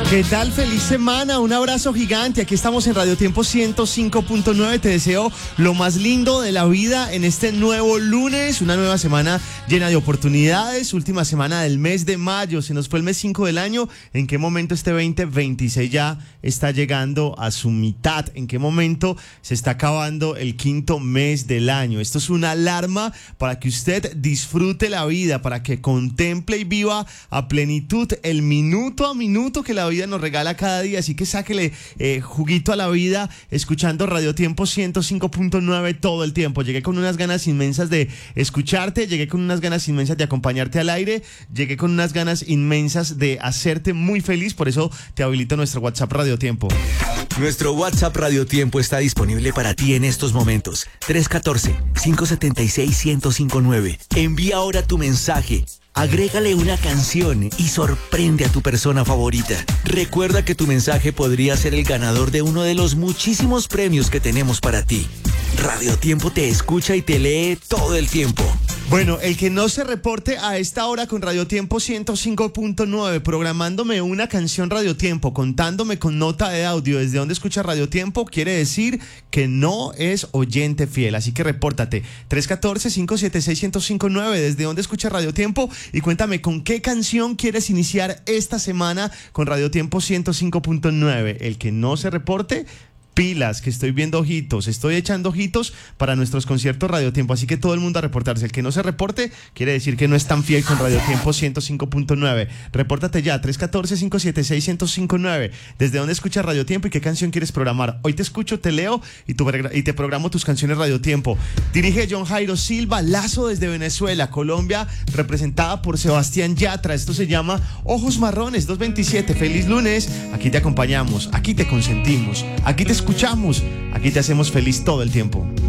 ¿Qué tal? Feliz semana, un abrazo gigante. Aquí estamos en Radio Tiempo 105.9. Te deseo lo más lindo de la vida en este nuevo lunes, una nueva semana llena de oportunidades, última semana del mes de mayo. Se nos fue el mes 5 del año. ¿En qué momento este 2026 ya está llegando a su mitad? ¿En qué momento se está acabando el quinto mes del año? Esto es una alarma para que usted disfrute la vida, para que contemple y viva a plenitud el minuto a minuto que la vida nos regala cada día. Así que sáquele juguito a la vida escuchando Radio Tiempo 105.9 todo el tiempo. Llegué con unas ganas inmensas de escucharte, llegué con unas ganas inmensas de acompañarte al aire, llegué con unas ganas inmensas de hacerte muy feliz. Por eso te habilito nuestro WhatsApp Radio Tiempo. Nuestro WhatsApp Radio Tiempo está disponible para ti en estos momentos. 314-576-1059. Envía ahora tu mensaje. Agrégale una canción y sorprende a tu persona favorita. Recuerda que tu mensaje podría ser el ganador de uno de los muchísimos premios que tenemos para ti. Radio Tiempo te escucha y te lee todo el tiempo. Bueno, el que no se reporte a esta hora con Radio Tiempo 105.9, programándome una canción Radio Tiempo, contándome con nota de audio desde donde escucha Radio Tiempo, quiere decir que no es oyente fiel. Así que repórtate, 314-576-1059, desde donde escucha Radio Tiempo, y cuéntame con qué canción quieres iniciar esta semana con Radio Tiempo 105.9. El que no se reporte, pilas, que estoy viendo ojitos, estoy echando ojitos para nuestros conciertos Radio Tiempo, así que todo el mundo a reportarse. El que no se reporte quiere decir que no es tan fiel con Radio Tiempo 105.9. Repórtate ya, 314-576-1059, desde dónde escuchas Radio Tiempo y qué canción quieres programar. Hoy te escucho, te leo y te programo tus canciones Radio Tiempo. Dirige John Jairo Silva, Lazo desde Venezuela, Colombia, representada por Sebastián Yatra. Esto se llama Ojos Marrones, 227. Feliz lunes, aquí te acompañamos, aquí te consentimos, aquí te escuchamos, aquí te hacemos feliz todo el tiempo.